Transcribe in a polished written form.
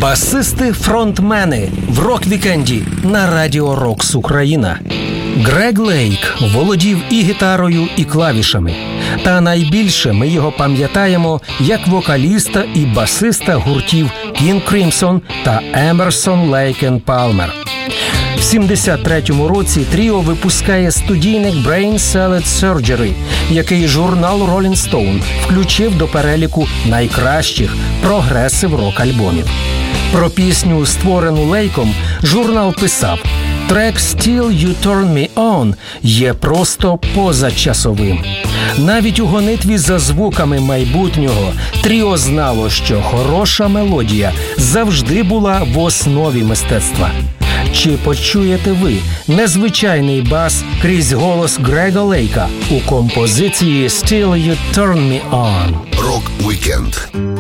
Басисти-фронтмени в рок-вікенді на Радіо Рокс Україна. Грег Лейк володів і гітарою, і клавішами. Та найбільше ми його пам'ятаємо як вокаліста і басиста гуртів King Crimson та Emerson, Lake and Palmer. В 73-му році тріо випускає студійник Brain Salad Surgery, який журнал Rolling Stone включив до переліку найкращих прогресив-рок-альбомів. Про пісню, створену Лейком, журнал писав: трек «Still You Turn Me On» є просто позачасовим. Навіть у гонитві за звуками майбутнього тріо знало, що хороша мелодія завжди була в основі мистецтва. Чи почуєте ви незвичайний бас крізь голос Грега Лейка у композиції «Still You Turn Me On»? Рок-вікенд.